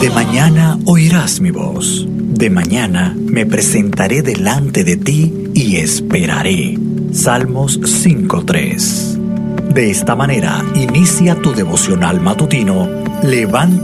De mañana oirás mi voz. De mañana me presentaré delante de ti y esperaré. Salmos 5:3. De esta manera inicia tu devocional matutino. Levanta